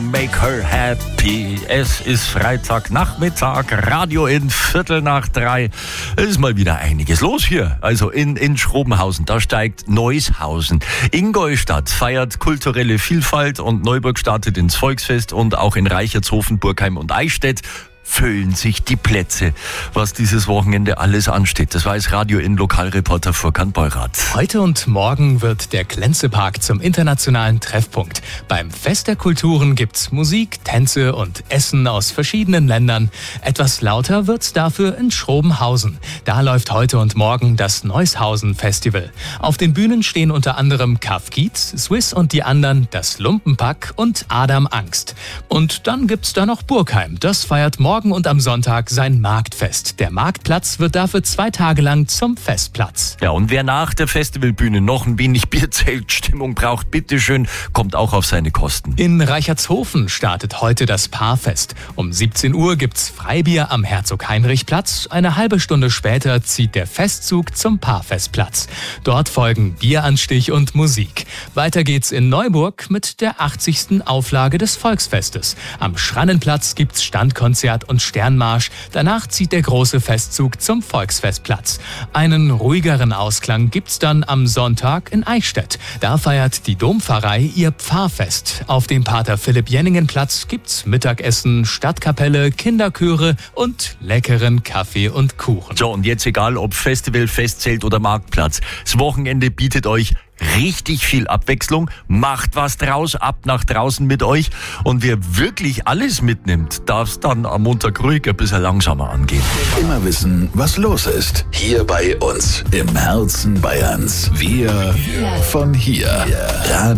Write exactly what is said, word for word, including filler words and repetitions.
Make Her Happy. Es ist Freitagnachmittag, Radio in Viertel nach drei. Es ist mal wieder einiges los hier. Also in, in Schrobenhausen, da steigt Neushausen. Ingolstadt feiert kulturelle Vielfalt und Neuburg startet ins Volksfest und auch in Reichertshofen, Burgheim und Eichstätt füllen sich die Plätze, was dieses Wochenende alles ansteht. Das weiß Radio in Lokalreporter Furkan Beurath. Heute und morgen wird der Klenze-Park zum internationalen Treffpunkt. Beim Fest der Kulturen gibt's Musik, Tänze und Essen aus verschiedenen Ländern. Etwas lauter wird's dafür in Schrobenhausen. Da läuft heute und morgen das Neushausen-Festival. Auf den Bühnen stehen unter anderem Kaff Kiez, Swiss und die anderen, das Lumpenpack und Adam Angst. Und dann gibt's da noch Burgheim. Das feiert morgen und am Sonntag sein Marktfest. Der Marktplatz wird dafür zwei Tage lang zum Festplatz. Ja, und wer nach der Festivalbühne noch ein wenig Bierzeltstimmung braucht, bitteschön, kommt auch auf seine Kosten. In Reichertshofen startet heute das Paarfest. Um siebzehn Uhr gibt's Freibier am Herzog-Heinrich-Platz. Eine halbe Stunde später zieht der Festzug zum Paarfestplatz. Dort folgen Bieranstich und Musik. Weiter geht's in Neuburg mit der achtzigsten Auflage des Volksfestes. Am Schrannenplatz gibt's Standkonzert und Sternmarsch. Danach zieht der große Festzug zum Volksfestplatz. Einen ruhigeren Ausklang gibt's dann am Sonntag in Eichstätt. Da feiert die Dompfarrei ihr Pfarrfest. Auf dem Pater-Philipp-Jenningen-Platz gibt's Mittagessen, Stadtkapelle, Kinderchöre und leckeren Kaffee und Kuchen. So, und jetzt egal ob Festival, Festzelt oder Marktplatz. Das Wochenende bietet euch richtig viel Abwechslung, macht was draus, ab nach draußen mit euch. Und wer wirklich alles mitnimmt, darf es dann am Montag ruhig ein bisschen langsamer angehen. Immer wissen, was los ist. Hier bei uns im Herzen Bayerns. Wir von hier. Radio